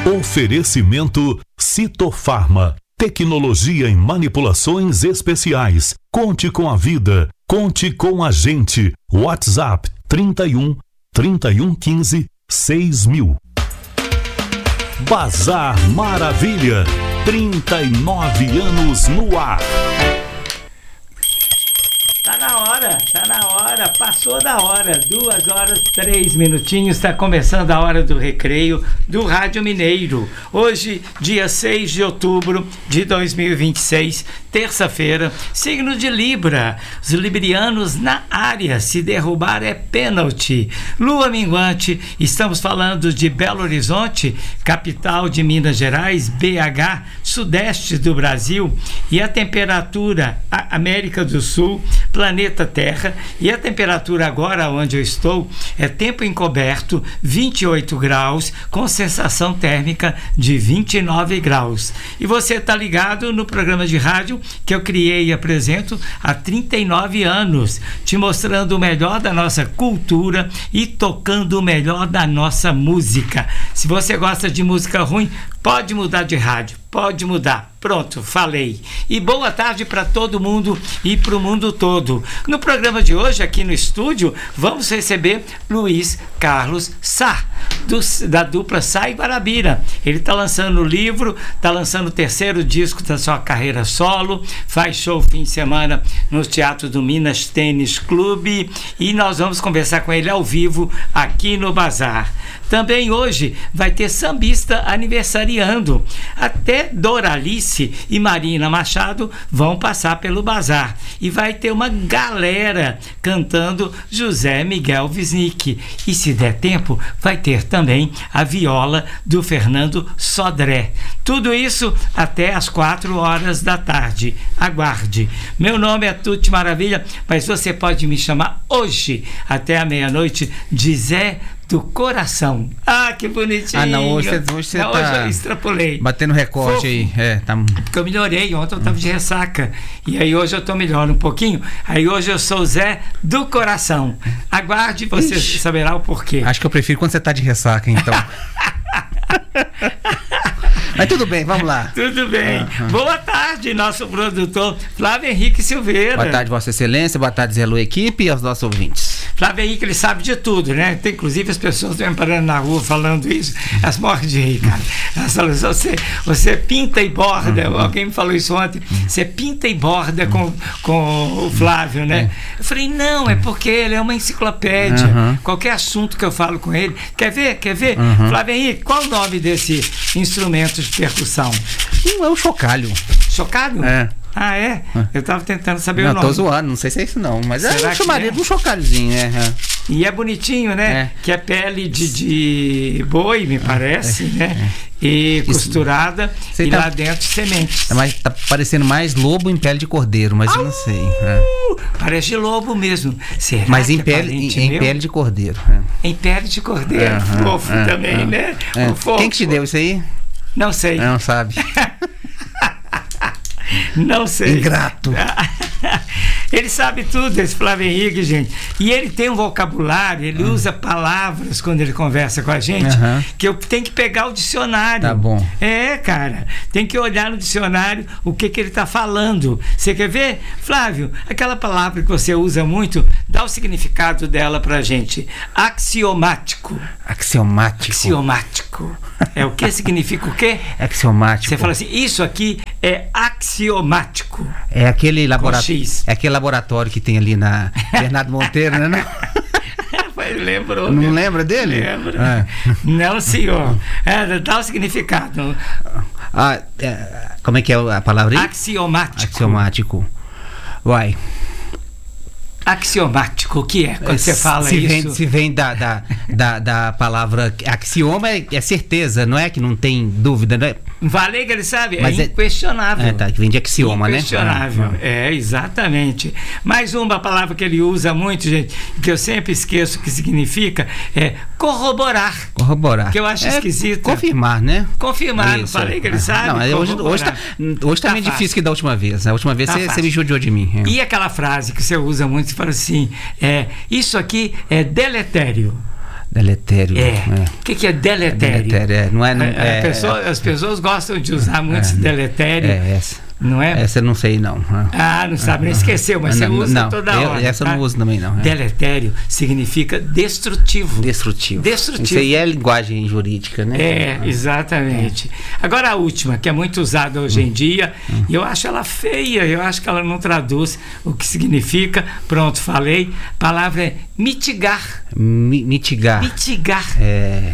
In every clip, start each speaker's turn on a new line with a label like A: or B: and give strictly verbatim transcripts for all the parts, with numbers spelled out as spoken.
A: Oferecimento Citofarma. Tecnologia em manipulações especiais. Conte com a vida. Conte com a gente. WhatsApp trinta e um, trinta e um quinze, seis mil. Bazar Maravilha. trinta e nove anos no ar.
B: Tá na hora, tá na hora, passou da hora, duas horas, três minutinhos, está começando a hora do recreio do Rádio Mineiro. Hoje, dia seis de outubro de dois mil e vinte e seis, terça-feira, signo de Libra, os librianos na área, se derrubar é pênalti. Lua minguante, estamos falando de Belo Horizonte, capital de Minas Gerais, B H, sudeste do Brasil, e a temperatura, a América do Sul, planeta Terra, e a temperatura agora onde eu estou é tempo encoberto, vinte e oito graus, com sensação térmica de vinte e nove graus. E você está ligado no programa de rádio que eu criei e apresento há trinta e nove anos, te mostrando o melhor da nossa cultura e tocando o melhor da nossa música. Se você gosta de música ruim, pode mudar de rádio, pode mudar. Pronto, falei. E boa tarde para todo mundo e para o mundo todo. No programa de hoje, aqui no estúdio, vamos receber Luiz Carlos Sá, do, da dupla Sá e Guarabira. Ele está lançando o livro, está lançando o terceiro disco da sua carreira solo, faz show fim de semana no Teatro do Minas Tênis Clube, e nós vamos conversar com ele ao vivo aqui no Bazar. Também hoje vai ter sambista aniversariando. Até Doralice e Marina Machado vão passar pelo Bazar. E vai ter uma galera cantando José Miguel Wisnik. E se der tempo, vai ter também a viola do Fernando Sodré. Tudo isso até às quatro horas da tarde. Aguarde. Meu nome é Tuti Maravilha, mas você pode me chamar hoje até a meia-noite de Zé do Coração. Ah, que bonitinho.
C: Ah, não, hoje, hoje você
B: não,
C: tá
B: hoje eu extrapolei.
C: Batendo recorde. Fofo. Aí. É, tá...
B: Porque eu melhorei, ontem eu tava de ressaca. E aí hoje eu tô melhor um pouquinho. Aí hoje eu sou o Zé do Coração. Aguarde, você Ixi. saberá o porquê.
C: Acho que eu prefiro quando você tá de ressaca, então. Mas tudo bem, vamos lá.
B: Tudo bem. Uhum. Boa tarde, nosso produtor Flávio Henrique Silveira.
C: Boa tarde, Vossa Excelência. Boa tarde, Zé Lu, equipe e aos nossos ouvintes.
B: Flávio Henrique, ele sabe de tudo, né? Tem, inclusive as pessoas estão parando na rua falando isso, elas morrem de rir, cara. Elas falam, você, você pinta e borda, uhum. Alguém me falou isso ontem, você pinta e borda com, com o Flávio, né? Eu falei, não, é porque ele é uma enciclopédia. Uhum. Qualquer assunto que eu falo com ele, quer ver? Quer ver? Uhum. Flávio Henrique, qual o nome desse instrumento de percussão?
C: É um chocalho.
B: Chocalho?
C: É.
B: Ah, é? Eu tava tentando saber
C: não,
B: o nome.
C: Não, tô zoando, não sei se é isso não, mas
B: Será
C: é, eu chamaria é? de um chocalhozinho, né? É.
B: E é bonitinho, né? É. Que é pele de, de boi, me parece, é. né? É. E costurada, isso, e tá, lá dentro sementes.
C: É mais, tá parecendo mais lobo em pele de cordeiro, mas Au! eu não sei. É.
B: Parece de lobo mesmo. Será
C: mas em,
B: que
C: pele,
B: é
C: em, em pele de cordeiro.
B: É. Em pele de cordeiro, é, fofo é, também, é, né?
C: É.
B: Um fofo.
C: Quem que te deu isso aí?
B: Não sei.
C: Não sabe.
B: Não sei.
C: Ingrato.
B: Ele sabe tudo, esse Flávio Henrique, gente. E ele tem um vocabulário, ele uhum. usa palavras quando ele conversa com a gente, uhum. que eu tenho que pegar o dicionário.
C: Tá bom.
B: É, cara. Tem que olhar no dicionário o que, que ele está falando. Você quer ver? Flávio, aquela palavra que você usa muito, dá o significado dela pra gente. Axiomático.
C: Axiomático.
B: Axiomático. É o que significa o quê?
C: Axiomático.
B: Você fala assim, isso aqui é axiomático.
C: É aquele laboratório. É aquele laboratório que tem ali na Bernardo Monteiro, né?
B: Não? Lembrou.
C: Não lembra dele?
B: Lembra. É. Não, senhor. É, dá o significado.
C: Ah, é, como é que é a palavra aí?
B: Axiomático.
C: Axiomático. Uai.
B: Axiomático, o que é? Quando você fala
C: se
B: isso...
C: Vem, se vem da, da, da, da palavra axioma, é, é certeza, não é que não tem dúvida, não é?
B: Vale que ele sabe,
C: Mas
B: é inquestionável.
C: É, tá, que vem de axioma,
B: inquestionável,
C: né?
B: é, exatamente. Mais uma palavra que ele usa muito, gente, que eu sempre esqueço o que significa, é corroborar.
C: Corroborar.
B: Que eu acho
C: é
B: esquisito.
C: Confirmar, né?
B: Confirmar,
C: isso,
B: não falei que ele sabe?
C: Não, hoje, hoje tá, hoje tá, tá meio difícil que da última vez. A última vez você,
B: tá
C: você me judiou de mim. É.
B: E aquela frase que você usa muito, você fala assim, é, isso aqui é deletério.
C: Deletério.
B: É. O é. que, que é deletério?
C: Deletério, é. Não é, não, é,
B: a pessoa,
C: é,
B: as pessoas gostam de usar muito
C: é,
B: esse deletério.
C: É, essa.
B: Não é?
C: Essa eu não sei, não.
B: Ah, não sabe, nem esqueceu, mas
C: não,
B: você usa
C: não,
B: toda
C: eu,
B: hora.
C: Essa eu
B: tá?
C: não uso também, não. É.
B: Deletério significa destrutivo.
C: Destrutivo.
B: Destrutivo.
C: Isso aí é linguagem jurídica, né?
B: É, exatamente. É. Agora a última, que é muito usada hoje em dia, hum. e eu acho ela feia, eu acho que ela não traduz o que significa. Pronto, falei. A palavra é mitigar.
C: Mi, mitigar.
B: Mitigar.
C: É...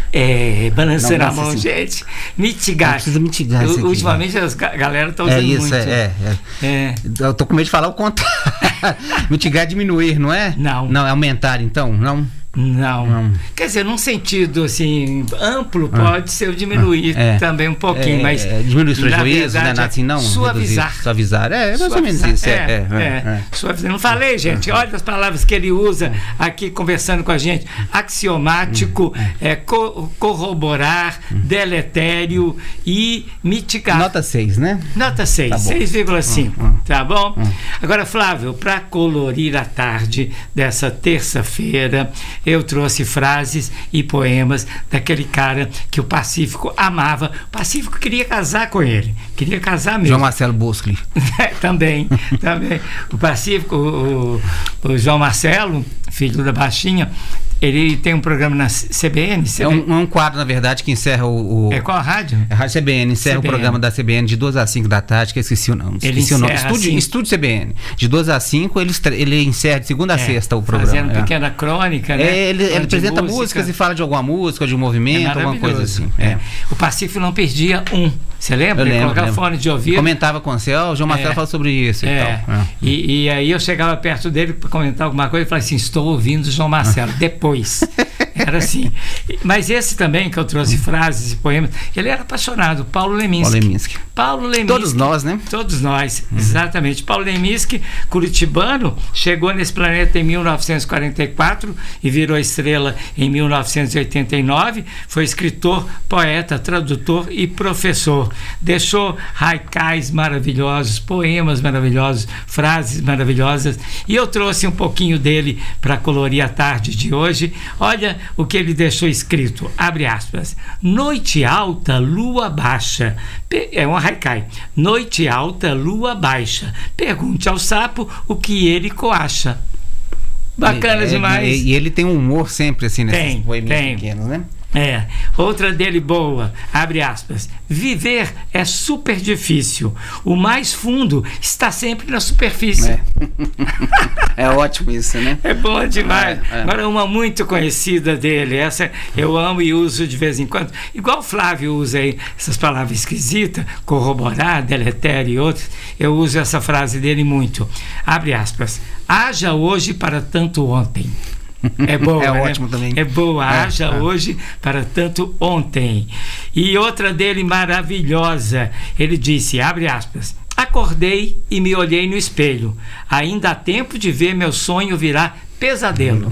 B: É, balançando
C: não,
B: a mão,
C: assim,
B: gente. Mitigar.
C: Precisa mitigar
B: eu,
C: isso aqui,
B: ultimamente
C: né?
B: as galera estão usando
C: é isso,
B: muito.
C: É, é,
B: é.
C: Eu tô com medo de falar o contrário. Mitigar é diminuir, não é?
B: Não.
C: Não, é aumentar, então? Não?
B: Não.
C: Não.
B: Quer dizer, num sentido assim amplo, pode ah. ser o diminuir ah. é. tambir um pouquinho,
C: é,
B: mas
C: é, diminuir os prejuízos, né? Nada assim, não.
B: Suavizar.
C: Reduzir, suavizar. É, mais ou menos isso. É, é, é,
B: é. é. Suavizar. Não falei, gente. Olha as palavras que ele usa aqui conversando com a gente. Axiomático, é, co corroborar, deletério e mitigar.
C: Nota seis, né?
B: Nota seis,
C: tá
B: seis vírgula cinco.
C: Hum, hum.
B: Tá bom?
C: Hum.
B: Agora, Flávio, para colorir a tarde dessa terça-feira, eu trouxe frases e poemas daquele cara que o Pacífico amava. O Pacífico queria casar com ele, queria casar mesmo.
C: João Marcelo Boscoli.
B: também, também. O Pacífico, o, o João Marcelo, filho da Baixinha, ele tem um programa na C B N. C B N. É
C: um, um quadro, na verdade, que encerra o... o...
B: É qual a rádio?
C: É a Rádio C B N, encerra
B: C B N.
C: O programa da C B N de duas às cinco da tarde, que eu esqueci o nome.
B: Ele
C: esqueci o nome. Estúdio,
B: assim.
C: Estúdio C B N. De duas às cinco, ele, ele encerra de segunda a
B: é,
C: sexta o programa.
B: Fazendo
C: é.
B: pequena crônica, né?
C: É, ele, ele apresenta música. músicas e fala de alguma música, de um movimento, é alguma coisa assim. É.
B: É. O Pacífico não perdia um. Você lembra?
C: Eu
B: ele
C: lembro,
B: colocava
C: lembro.
B: fone de ouvido.
C: Comentava com você, ó, o João Marcelo
B: é.
C: fala sobre isso e
B: é.
C: tal. É.
B: E, e aí eu chegava perto dele para comentar alguma coisa e falava assim, estou ouvindo o João Marcelo. Depois. Era assim. Mas esse também, que eu trouxe frases e poemas, ele era apaixonado, Paulo Leminski.
C: Paulo Leminski.
B: Paulo Leminski.
C: Todos nós, né?
B: Todos nós, uhum. exatamente. Paulo Leminski, curitibano, chegou nesse planeta em mil novecentos e quarenta e quatro e virou estrela em mil novecentos e oitenta e nove. Foi escritor, poeta, tradutor e professor. Deixou haikais maravilhosos, poemas maravilhosos, frases maravilhosas. E eu trouxe um pouquinho dele para colorir a tarde de hoje. Olha o que ele deixou escrito, abre aspas, noite alta, lua baixa, é um haikai, noite alta, lua baixa, pergunte ao sapo o que ele coacha. Bacana
C: é,
B: demais.
C: E, e ele tem um humor sempre assim, nesses
B: tem,
C: poeminhas
B: tem.
C: pequenos, né?
B: É, outra dele boa, abre aspas, viver é super difícil, o mais fundo está sempre na superfície.
C: É, é ótimo isso, né?
B: É bom demais.
C: É, é.
B: Agora uma muito conhecida dele, essa eu amo e uso de vez em quando, igual o Flávio usa aí essas palavras esquisitas, corroborar, deletério e outras, eu uso essa frase dele muito, abre aspas, haja hoje para tanto ontem. É boa,
C: é
B: né?
C: ótimo também.
B: É boa,
C: é,
B: haja
C: é.
B: hoje para tanto ontem. E outra dele maravilhosa, ele disse, abre aspas, acordei e me olhei no espelho, ainda há tempo de ver meu sonho virar pesadelo.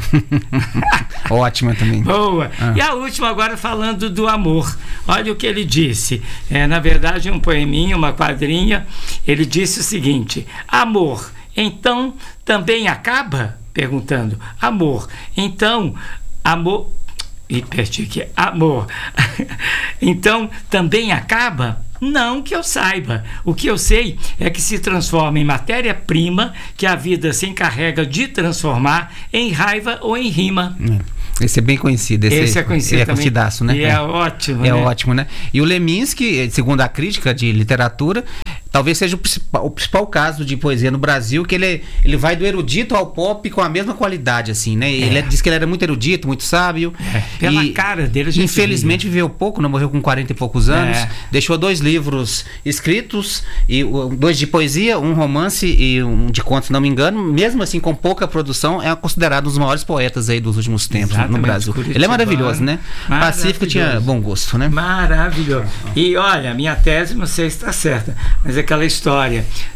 C: Ótima também.
B: Boa.
C: Ah.
B: E a última agora falando do amor. Olha o que ele disse. É, na verdade, um poeminha, uma quadrinha. Ele disse o seguinte, amor, então também acaba? Perguntando, amor, então, amor, e perdi aqui, amor, então também acaba? Não que eu saiba. O que eu sei é que se transforma em matéria-prima que a vida se encarrega de transformar em raiva ou em rima.
C: Esse é bem conhecido. Esse,
B: esse é conhecido
C: é
B: também.
C: Conhecidaço, né?
B: E é, é ótimo,
C: É
B: né?
C: ótimo, né? E o Leminski, segundo a crítica de literatura, talvez seja o principal, o principal caso de poesia no Brasil, que ele, ele vai do erudito ao pop com a mesma qualidade, assim, né? Ele é. diz que ele era muito erudito, muito sábio.
B: É. Pela
C: e,
B: cara dele, a gente
C: infelizmente
B: via.
C: viveu pouco, não morreu com quarenta e poucos anos.
B: É.
C: Deixou dois livros escritos, e dois de poesia, um romance e um de contos, se não me engano. Mesmo assim, com pouca produção, é considerado um dos maiores poetas aí dos últimos tempos. Exatamente, no Brasil.
B: Curitibano.
C: Ele é maravilhoso, né?
B: Maravilhoso.
C: Pacífico tinha bom gosto, né?
B: Maravilhoso. E olha, a minha tese, não sei se está certa, mas é aquela história.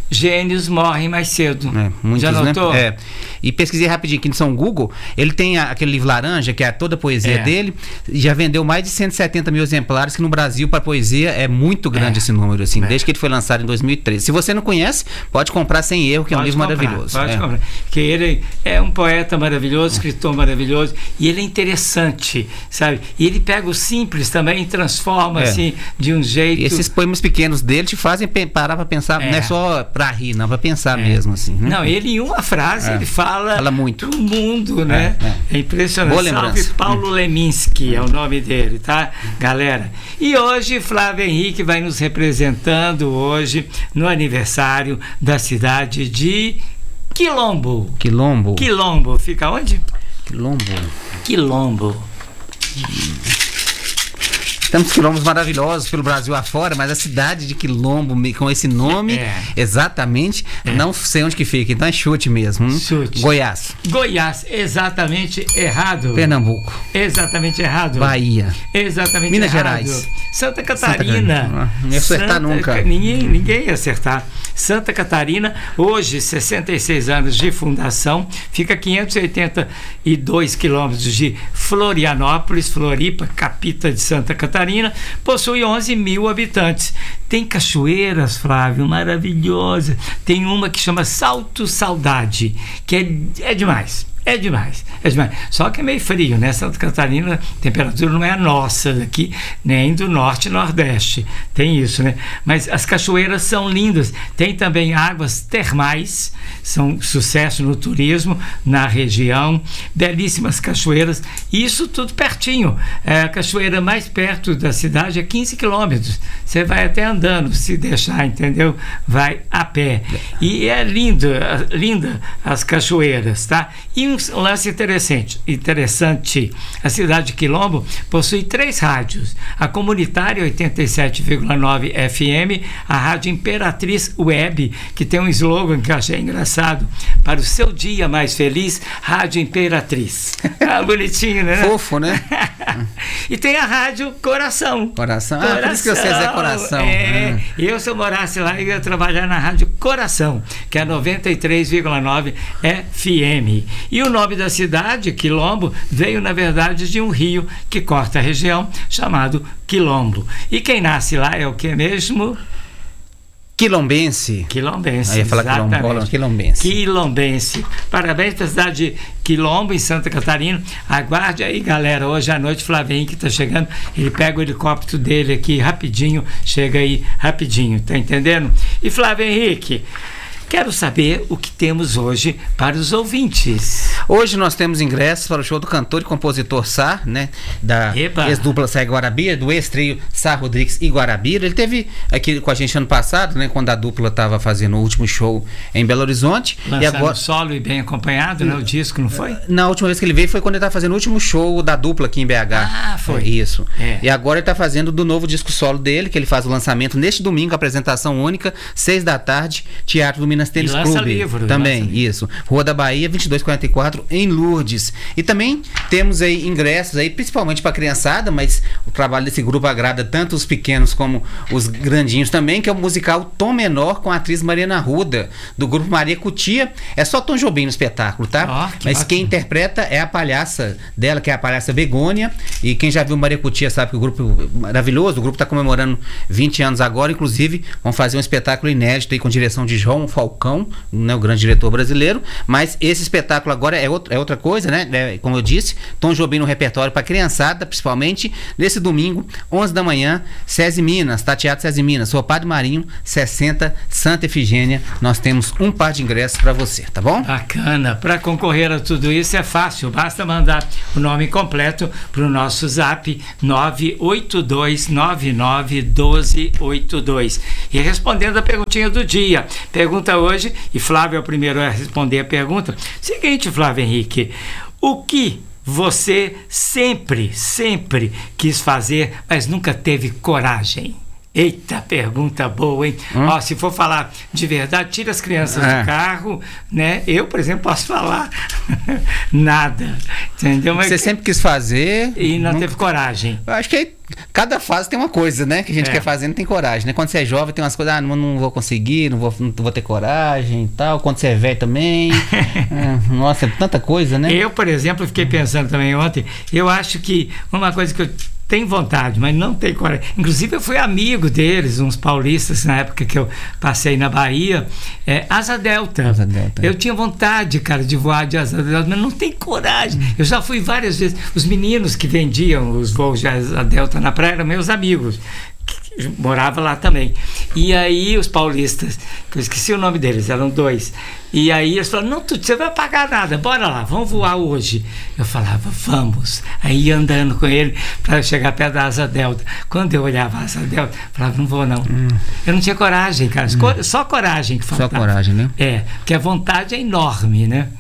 B: gênios morrem mais cedo.
C: É, muitos,
B: Já notou?
C: Né? É. E pesquisei rapidinho aqui no São Google, ele tem a, aquele livro laranja, que é toda a poesia
B: É.
C: dele, e já vendeu mais de cento e setenta mil exemplares, que no Brasil, para poesia, é muito grande
B: É.
C: esse número, assim,
B: É.
C: desde que ele foi lançado em dois mil e treze. Se você não conhece, pode comprar sem erro, que é um
B: Pode
C: livro
B: comprar,
C: maravilhoso.
B: Pode
C: é.
B: comprar. Porque ele é um poeta maravilhoso, escritor maravilhoso, e ele é interessante, sabe? E ele pega o simples também e transforma,
C: É.
B: assim, de um jeito...
C: E esses poemas pequenos dele te fazem pe- parar para pensar,
B: É.
C: não é só para rir, não, para pensar
B: É.
C: mesmo, assim. Né?
B: Não, ele em uma frase,
C: É.
B: ele fala,
C: Fala muito.
B: do mundo, né?
C: É,
B: É,
C: é.
B: impressionante.
C: Boa
B: Salve
C: lembrança.
B: Paulo Leminski, é o nome dele, tá, galera? E hoje, Flávio Henrique vai nos representando hoje no aniversário da cidade de Quilombo.
C: Quilombo.
B: Quilombo, fica onde?
C: Quilombo.
B: Quilombo.
C: Temos quilombos maravilhosos pelo Brasil afora, mas a cidade de Quilombo, me- com esse nome,
B: É.
C: exatamente, não sei onde que fica, então é chute mesmo. Hum?
B: Chute.
C: Goiás,
B: Goiás, exatamente errado.
C: Pernambuco,
B: Exatamente errado.
C: Bahia,
B: Exatamente
C: Minas
B: errado.
C: Gerais.
B: Santa
C: Santa
B: Catarina.
C: Catarina. Não ia acertar
B: Santa
C: nunca.
B: Ca- Ninguém, ninguém ia acertar. Santa Catarina, hoje, sessenta e seis anos de fundação, fica a quinhentos e oitenta e dois quilômetros de Florianópolis, Floripa, capital de Santa Catarina, possui onze mil habitantes. Tem cachoeiras, Flávio, maravilhosas. Tem uma que chama Salto Saudade, que é, é demais. É demais, é demais. Só que é meio frio, né? Santa Catarina, a temperatura não é a nossa daqui, nem do norte e nordeste. Tem isso, né? Mas as cachoeiras são lindas. Tem também águas termais, são sucesso no turismo na região. Belíssimas cachoeiras. Isso tudo pertinho. É, a cachoeira mais perto da cidade é quinze quilômetros. Você vai até andando, se deixar, entendeu? Vai a pé. E é lindo, linda as cachoeiras, tá? E um lance interessante, interessante, a cidade de Quilombo possui três rádios, a comunitária oitenta e sete vírgula nove F M, a rádio Imperatriz Web, que tem um slogan que eu achei engraçado, para o seu dia mais feliz, Rádio Imperatriz. Ah, bonitinho, né?
C: fofo, né?
B: E tem a rádio Coração.
C: Coração. Ah, por isso que você é Coração.
B: É,
C: Hum.
B: eu, se eu morasse lá, eu ia trabalhar na rádio Coração, que é noventa e três vírgula nove F M. E o nome da cidade, Quilombo, veio, na verdade, de um rio que corta a região, chamado Quilombo. E quem nasce lá é o que mesmo?
C: Quilombense.
B: Quilombense.
C: Aí ia falar
B: exatamente.
C: quilombola, quilombense.
B: Quilombense. Parabéns para a cidade de Quilombo, em Santa Catarina. Aguarde aí, galera. Hoje à noite, Flávio Henrique está chegando. Ele pega o helicóptero dele aqui rapidinho. Chega aí rapidinho, tá entendendo? E Flávio Henrique, quero saber o que temos hoje para os ouvintes.
C: Hoje nós temos ingressos para o show do cantor e compositor Sá, né? Da
B: Eba.
C: ex-dupla Sá e Guarabira, do ex-trio Sá Rodrigues e Guarabira. Ele teve aqui com a gente ano passado, né? Quando a dupla estava fazendo o último show em Belo Horizonte.
B: Lançando
C: e agora
B: solo e bem acompanhado, né? O disco, não foi?
C: Na última vez que ele veio foi quando ele estava fazendo o último show da dupla aqui em B H.
B: Ah, foi.
C: É, isso.
B: É.
C: E agora ele está fazendo do novo disco solo dele, que ele faz o lançamento neste domingo, apresentação única, seis da tarde, Teatro do Minas Tênis
B: lança
C: Clube.
B: livro,
C: Também,
B: lança livro.
C: isso. Rua da Bahia, vinte e dois quarenta e quatro, em Lourdes. E também temos aí ingressos aí, principalmente para a criançada, mas o trabalho desse grupo agrada tanto os pequenos como os grandinhos também, que é o musical Tom Menor com a atriz Mariana Arruda, do grupo Maria Cutia. É só Tom Jobim no espetáculo, tá?
B: Ó, que
C: mas
B: bacana.
C: quem interpreta é a palhaça dela, que é a palhaça Begônia. E quem já viu Maria Cutia sabe que o grupo maravilhoso, o grupo está comemorando vinte anos agora, inclusive vão fazer um espetáculo inédito aí com direção de João Falcão, né, o grande diretor brasileiro. Mas esse espetáculo agora é, outro, é outra coisa, né? É, como eu disse, Tom Jobim no repertório para criançada, principalmente nesse domingo, onze da manhã, SESI Minas, tá? Teatro SESI Minas, Rua Padre Marinho, sessenta, Santa Efigênia. Nós temos um par de ingressos para você, tá bom?
B: Bacana. Para concorrer a tudo isso é fácil, basta mandar o nome completo para o nosso zap nove oito dois nove nove um dois oito dois. E respondendo a perguntinha do dia. Pergunta hoje, e Flávio é o primeiro a responder a pergunta. Seguinte, Flávio Henrique, o que você sempre, sempre quis fazer, mas nunca teve coragem? Eita, pergunta boa, hein? Hum? Ó, se for falar de verdade, tira as crianças é. do carro, né? Eu, por exemplo, posso falar nada, entendeu? Mas
C: você que... sempre quis fazer...
B: E não, não teve coragem.
C: Eu acho que cada fase tem uma coisa, né? Que a gente é. quer fazer e não tem coragem, né? Quando você é jovem, tem umas coisas, ah, não, não vou conseguir, não vou, não vou ter coragem e tal. Quando você é velho também... é, nossa, é tanta coisa, né?
B: Eu, por exemplo, fiquei pensando também ontem, eu acho que uma coisa que eu tenho vontade, mas não tenho coragem. Inclusive, eu fui amigo deles, uns paulistas, na época que eu passei na Bahia, é, Asa Delta. Asa Delta. Eu tinha vontade, cara, de voar de Asa Delta, mas não tenho coragem. Eu já fui várias vezes. Os meninos que vendiam os voos de Asa Delta na praia eram meus amigos. Morava lá também. E aí os paulistas, que eu esqueci o nome deles, eram dois. E aí eles falaram, não, tu, você vai pagar nada, bora lá, vamos voar hoje. Eu falava, vamos. Aí ia andando com ele para chegar perto da Asa Delta. Quando eu olhava a Asa Delta, eu falava, não vou não. Hum. Eu não tinha coragem, cara. Hum. Só coragem que faltava.
C: Só coragem, né?
B: É, porque a vontade é enorme, né?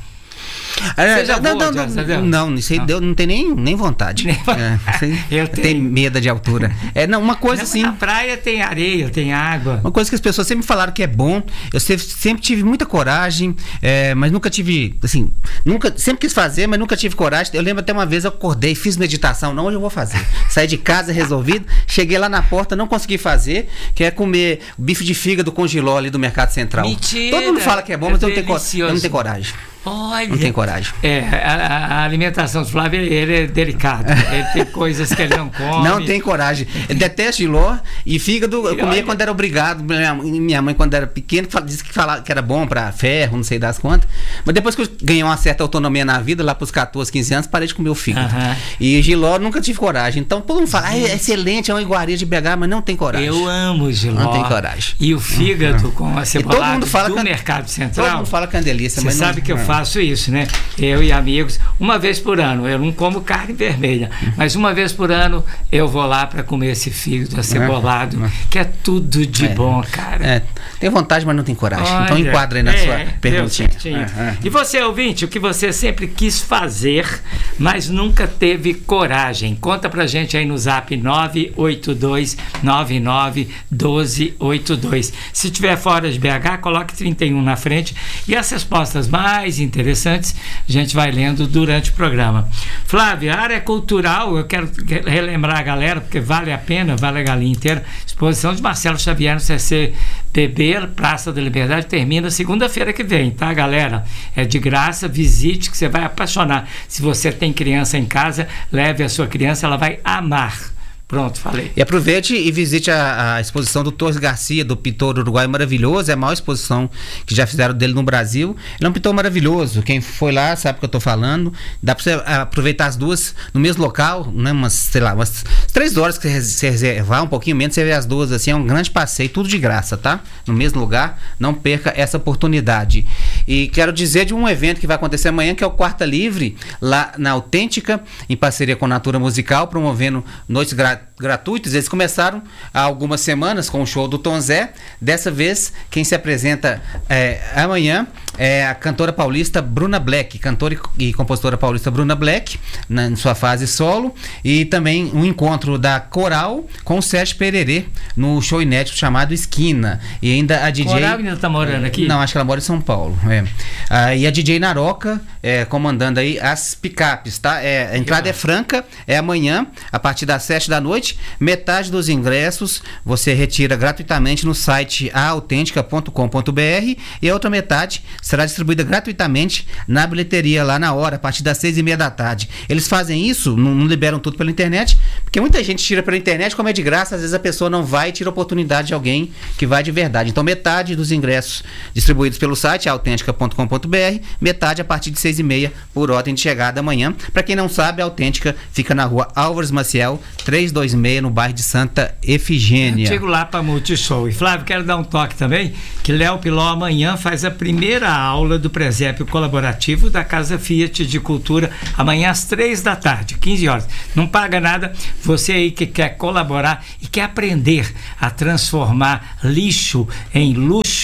C: Você já não, não, não, não, isso aí não. Deu, não tem nem, nem vontade. É, eu tenho. Tem medo de altura. É, não, uma coisa não, assim.
B: Na praia tem areia, tem água.
C: Uma coisa que as pessoas sempre falaram que é bom. Eu sempre, sempre tive muita coragem, é, mas nunca tive, assim, nunca, sempre quis fazer, mas nunca tive coragem. Eu lembro até uma vez eu acordei, fiz meditação. Não, hoje eu vou fazer. Saí de casa resolvido, cheguei lá na porta, não consegui fazer, que é comer bife de fígado com jiló ali do Mercado Central.
B: Mentira,
C: todo mundo fala que é bom, é mas eu não, tenho, eu não tenho coragem.
B: Olha,
C: não tem coragem.
B: É, a, a alimentação do Flávio, ele é delicado. Ele tem coisas que ele não come.
C: Não tem coragem. Ele detesta giló e fígado. Eu comia quando era obrigado. Minha, minha mãe, quando era pequena, disse que, falava, que era bom pra ferro, não sei das quantas. Mas depois que eu ganhei uma certa autonomia na vida, lá pros catorze, quinze anos, parei de comer o fígado. Uh-huh. E giló nunca tive coragem. Então todo mundo fala, ah, é excelente, é uma iguaria de B H, mas não tem coragem.
B: Eu amo giló.
C: Não tem coragem.
B: E o fígado uh-huh. com a cebolada
C: todo mundo fala
B: do
C: que,
B: Mercado Central.
C: Todo mundo fala que é uma delícia.
B: Você
C: mas
B: sabe
C: não,
B: que eu
C: não.
B: faço isso, né? Eu e amigos, uma vez por ano. Eu não como carne vermelha, mas uma vez por ano eu vou lá para comer esse fígado acebolado, é, que é tudo de é, bom, cara.
C: É, tem vontade, mas não tem coragem. Olha, então enquadra aí na é, sua perguntinha.
B: É, é. E você, ouvinte, o que você sempre quis fazer, mas nunca teve coragem? Conta pra gente aí no zap nove oito dois nove nove um dois oito dois. Se tiver fora de B H, coloque trinta e um na frente e as respostas mais interessantes a gente vai lendo durante o programa. Flávia, a área cultural, eu quero relembrar a galera, porque vale a pena, vale a galinha inteira. Exposição de Marcelo Xavier no C C B B, Praça da Liberdade, termina segunda-feira que vem, tá, galera? É de graça, visite, que você vai apaixonar. Se você tem criança em casa, leve a sua criança, ela vai amar. Pronto, falei.
C: E aproveite e visite a, a exposição do Torres Garcia, do pintor uruguaio maravilhoso. É a maior exposição que já fizeram dele no Brasil. Ele é um pintor maravilhoso. Quem foi lá sabe o que eu tô falando. Dá pra você aproveitar as duas no mesmo local, né? Umas, sei lá, umas três horas que você reservar, um pouquinho menos, você vê as duas assim. É um grande passeio, tudo de graça, tá? No mesmo lugar. Não perca essa oportunidade. E quero dizer de um evento que vai acontecer amanhã, que é o Quarta Livre, lá na Autêntica, em parceria com Natura Musical, promovendo noites gratuitas gratuitos. Eles começaram há algumas semanas com o show do Tom Zé. Dessa vez, quem se apresenta é, amanhã é a cantora paulista Bruna Black, cantora e compositora paulista Bruna Black, na, na sua fase solo, e também um encontro da Coral com o Sérgio Pererê no show inédito chamado Esquina. E ainda a D J...
B: Coral ainda tá morando aqui?
C: Não, acho que ela mora em São Paulo. É. Ah, e a D J Naroca é, comandando aí as picapes, tá? É, a entrada é franca, é amanhã, a partir das sete da noite. Metade dos ingressos você retira gratuitamente no site autêntica ponto com ponto b r e a outra metade será distribuída gratuitamente na bilheteria lá na hora, a partir das seis e meia da tarde. Eles fazem isso, não, não liberam tudo pela internet, porque muita gente tira pela internet, como é de graça, às vezes a pessoa não vai e tira a oportunidade de alguém que vai de verdade. Então metade dos ingressos distribuídos pelo site autêntica ponto com ponto b r, metade a partir de seis e meia por ordem de chegada amanhã. Para quem não sabe, a Autêntica fica na rua Álvares Maciel, trezentos e vinte e seis, no bairro de Santa Efigênia.
B: Eu chego lá para Multishow. E Flávio, quero dar um toque também, que Léo Piló amanhã faz a primeira aula do presépio colaborativo da Casa Fiat de Cultura, amanhã às três da tarde, quinze horas. Não paga nada, você aí que quer colaborar e quer aprender a transformar lixo em luxo,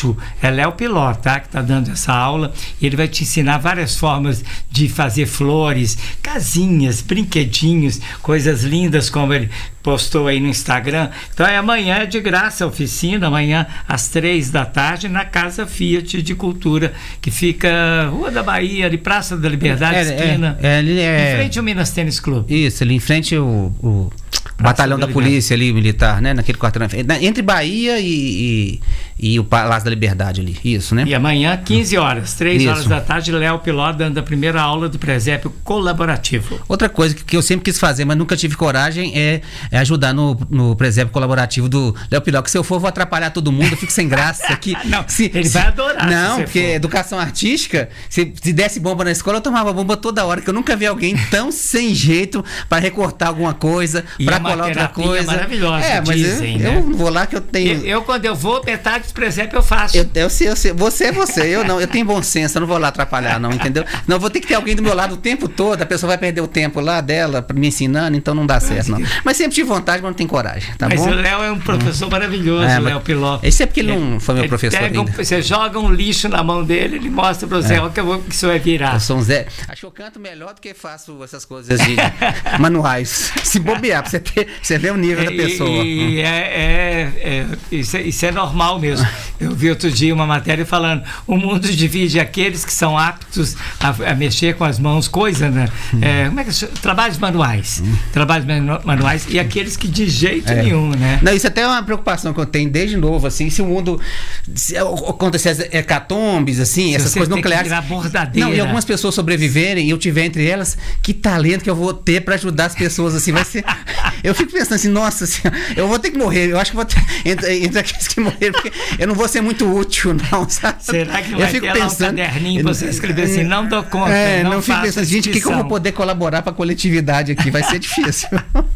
B: útil, é Léo Piló, tá? Que está dando essa aula. Ele vai te ensinar várias formas de fazer flores, casinhas, brinquedinhos, coisas lindas, como ele postou aí no Instagram. Então é amanhã, é de graça a oficina, amanhã às três da tarde, na Casa Fiat de Cultura, que fica Rua da Bahia, ali Praça da Liberdade,
C: é,
B: esquina,
C: é, é, ele é...
B: em frente ao Minas Tênis Clube.
C: Isso, ali em frente ao, o batalhão da, da polícia ali, militar, né? Naquele quarteirão. Entre Bahia e, e, e o Palácio da Liberdade ali, isso, né?
B: E amanhã, quinze horas, três horas da tarde, Léo Piló dando a primeira aula do presépio colaborativo.
C: Outra coisa que, que eu sempre quis fazer, mas nunca tive coragem, é, é ajudar no, no presépio colaborativo do Léo Piló, que se eu for, vou atrapalhar todo mundo, eu fico sem graça aqui.
B: Não,
C: se,
B: ele
C: se,
B: vai adorar.
C: Não, porque for. Educação artística, se, se desse bomba na escola, eu tomava bomba toda hora, que eu nunca vi alguém tão sem jeito para recortar alguma coisa, para colar outra coisa.
B: Maravilhosa,
C: é, mas
B: dizem,
C: eu,
B: né?
C: eu vou lá que eu tenho.
B: Eu, eu quando eu vou, metade do presépio eu faço.
C: Eu, eu sei, eu sei. Você é você, eu não. Eu tenho bom senso, eu não vou lá atrapalhar, não, entendeu? Não, eu vou ter que ter alguém do meu lado o tempo todo, a pessoa vai perder o tempo lá dela me ensinando, então não dá certo, não. Mas sempre tive vontade, mas não tenho coragem, tá
B: mas
C: bom?
B: Mas o Léo é um professor maravilhoso,
C: é,
B: o Léo Piló.
C: Isso é porque ele não foi meu professor ainda.
B: Um, você joga um lixo na mão dele, ele mostra pra você, é. ó, que, eu vou, que isso vai virar.
C: Eu sou um Zé. Acho que eu canto melhor do que faço essas coisas de manuais. Se bobear, pra você, ter, você ver o nível
B: e,
C: da pessoa.
B: E é, é, é, isso é, isso é normal mesmo. Eu vi outro dia uma matéria falando, o mundo divide aqueles que são aptos a, a mexer com as mãos, coisa, né? Hum. É, como é que é? Trabalhos manuais. Hum. Trabalhos manuais e aqueles que de jeito é. nenhum, né?
C: Não, isso até é uma preocupação que eu tenho desde novo, assim, se o mundo se acontecer as hecatombes, assim, se essas coisas nucleares. Não, e algumas pessoas sobreviverem e eu tiver entre elas, que talento que eu vou ter para ajudar as pessoas, assim, vai ser. Eu fico pensando assim, nossa, assim, eu vou ter que morrer, eu acho que vou ter, entre, entre aqueles que morrer, porque eu não vou ser muito útil, não, sabe?
B: Será que
C: eu
B: vai
C: fico
B: ter
C: pensando,
B: lá um caderninho pra você escrever assim, não dou conta,
C: é,
B: não,
C: não fico pensando, gente, o que, que eu vou poder colaborar para a coletividade aqui? Vai ser difícil.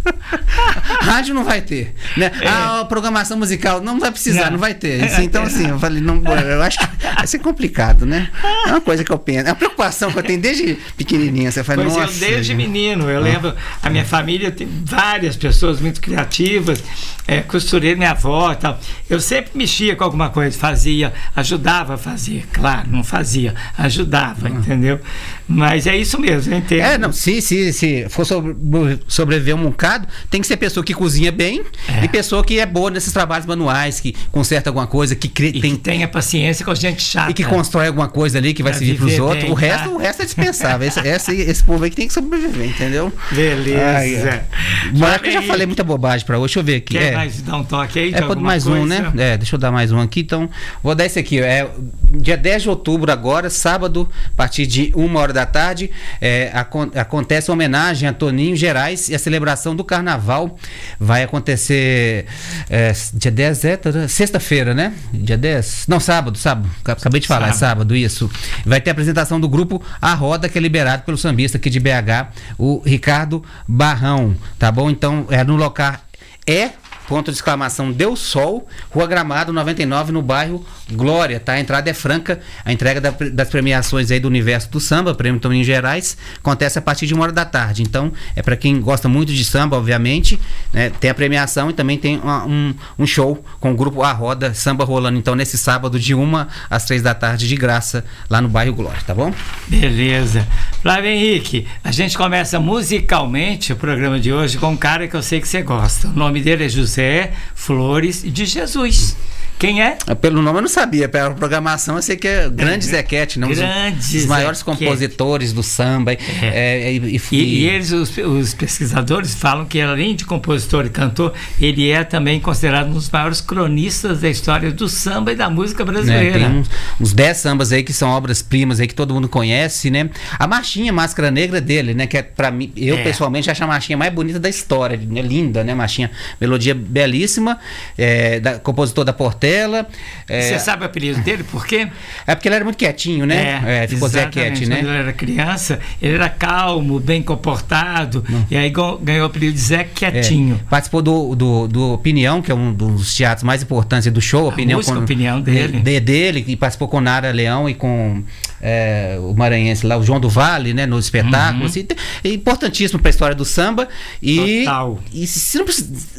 C: Rádio não vai ter, né? É. Ah, programação musical não vai precisar, não, não vai ter. Assim, então, assim, eu falei, não, eu acho que vai ser complicado, né? É uma coisa que eu penso, é uma preocupação que eu tenho desde pequenininha. Você fala,
B: pois
C: nossa.
B: Eu desde menino, eu ah. lembro, a minha família tem várias pessoas muito criativas, é, costureira, minha avó e tal. Eu sempre mexia com alguma coisa, fazia, ajudava a fazer, claro, não fazia, ajudava, ah. entendeu? Mas é isso mesmo, eu entendo.
C: É, não, se, se, se for sobre, sobreviver um bocado, tem que ser pessoa que cozinha bem é. e pessoa que é boa nesses trabalhos manuais, que conserta alguma coisa, que, cria,
B: e
C: tem,
B: que tenha paciência com gente chata.
C: E que constrói alguma coisa ali que vai servir para os outros. Bem, o, resto, tá? o resto é dispensável. esse, esse, esse povo aí que tem que sobreviver, entendeu?
B: Beleza. Ai,
C: é. Mas acho que eu já falei muita bobagem para hoje. Deixa eu ver aqui.
B: Quer
C: é.
B: mais dar um toque aí?
C: É, pode mais coisa? um, né? É, deixa eu dar mais um aqui. Então, vou dar esse aqui. É, dia dez de outubro, agora, sábado, a partir de uma hora da tarde, é, acon acontece a homenagem a Toninho Gerais e a celebração do Carnaval. Vai acontecer é, dia dez, é, sexta-feira, né? Dia dez? Não, sábado, sábado. Acabei de falar, sábado. é sábado, isso. Vai ter a apresentação do grupo A Roda, que é liberado pelo sambista aqui de B H, o Ricardo Barrão, tá bom? Então, é no local é ponto de exclamação Deu Sol, Rua Gramado noventa e nove, no bairro Glória, tá? A entrada é franca, a entrega da, das premiações aí do universo do samba, Prêmio Toninho Gerais, acontece a partir de uma hora da tarde. Então, é para quem gosta muito de samba, obviamente, né? Tem a premiação e também tem uma, um, um show com o grupo A Roda, samba rolando, então, nesse sábado, de uma às três da tarde, de graça, lá no bairro Glória, tá bom?
B: Beleza. Flávio Henrique, a gente começa musicalmente o programa de hoje com um cara que eu sei que você gosta. O nome dele é José Flores de Jesus. Quem é?
C: Pelo nome eu não sabia, pela programação eu sei que é Grande é, Zequete, não?
B: Os,
C: os maiores compositores do samba. É. É, e,
B: e, e, e eles, os, os pesquisadores, falam que além de compositor e cantor, ele é também considerado um dos maiores cronistas da história do samba e da música brasileira.
C: É, tem uns, uns dez sambas aí que são obras-primas aí que todo mundo conhece, né? A marchinha Máscara Negra dele, né? Que é pra mim, eu é. pessoalmente acho a marchinha mais bonita da história, né? Linda, né? Marchinha, melodia belíssima, é, da, compositor da Portela. É...
B: Você sabe o apelido dele? Por quê?
C: É porque ele era muito quietinho, né?
B: É,
C: é, ficou Zequete, né?
B: Quando ele era criança, ele era calmo, bem comportado, Não. e aí ganhou o apelido de Zé Quietinho.
C: É, participou do, do, do Opinião, que é um dos teatros mais importantes do show.
B: A
C: Opinião,
B: música,
C: com,
B: Opinião dele.
C: De, dele, e participou com Nara Leão e com é, o maranhense lá, o João do Vale, né? No espetáculo. Uhum. Assim, é importantíssimo para a história do samba. E,
B: Total.
C: E se não precisa...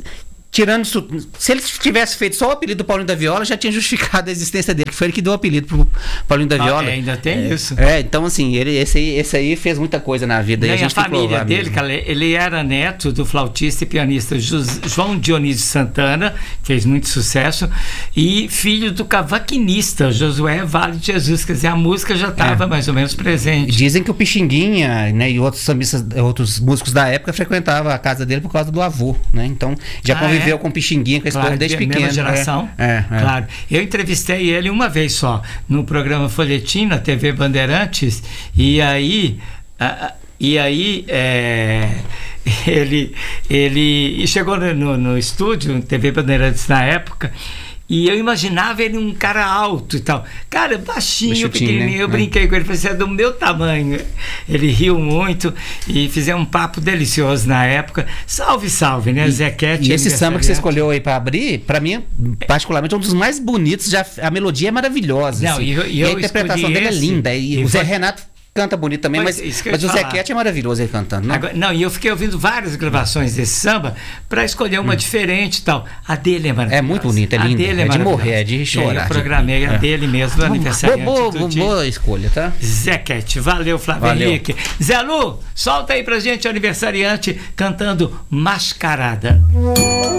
C: tirando isso, se ele tivesse feito só o apelido do Paulinho da Viola, já tinha justificado a existência dele, que foi ele que deu o apelido pro Paulinho da
B: Ah,
C: Viola.
B: é, ainda tem
C: é,
B: isso.
C: É, então assim, ele, esse, aí, esse aí fez muita coisa na vida.
B: E
C: e a,
B: a,
C: gente
B: a família
C: provar
B: dele,
C: mesmo.
B: cara, ele era neto do flautista e pianista Jos- João Dionísio Santana, fez muito sucesso, e filho do cavaquinista Josué Vale de Jesus, quer dizer, a música já estava
C: É.
B: mais ou menos presente.
C: Dizem que o Pixinguinha, né, e outros sambistas, outros músicos da época frequentavam a casa dele por causa do avô, né? Então já
B: Ah,
C: conviveu
B: é?
C: com o Pixinguinha, com esse
B: Claro,
C: povo desde
B: de
C: pequeno.
B: mesma geração.
C: É, é, é.
B: Claro. Eu entrevistei ele uma vez só, no programa Folhetim, na T V Bandeirantes, e aí... a- a- E aí, é, ele, ele chegou no, no, no estúdio, T V Bandeirantes na época, e eu imaginava ele um cara alto e tal. Cara, baixinho,
C: Baixinho,
B: pequenininho.
C: né?
B: Eu brinquei com ele, falei, você é do meu tamanho. Ele riu muito e fizemos um papo delicioso na época. Salve, salve, né, Zequete?
C: E esse samba que você
B: aniversariante.
C: escolheu aí pra abrir, pra mim, particularmente, é um dos mais bonitos. Já, a melodia é maravilhosa.
B: Não,
C: assim.
B: e eu- e
C: e a
B: eu
C: interpretação
B: escolhi
C: dele é
B: esse,
C: linda. E,
B: e
C: o Zé
B: foi-
C: Renato canta bonito também,
B: Pois,
C: mas,
B: isso que eu
C: mas
B: ia
C: o
B: falar.
C: Zequete é maravilhoso ele cantando, né?
B: Agora, não, e eu fiquei ouvindo várias gravações desse samba para escolher uma diferente e tal. A dele é maravilhosa.
C: É muito bonita, é
B: A
C: linda.
B: dele
C: É de
B: maravilhosa.
C: morrer, é de chorar,
B: E aí eu
C: de-
B: programei a
C: é.
B: dele mesmo, do aniversariante
C: boa,
B: do
C: boa,
B: dia.
C: boa escolha, tá?
B: Zequete, valeu, Flávio
C: Valeu.
B: Henrique. Zé Lu, solta aí pra gente o aniversariante cantando Mascarada.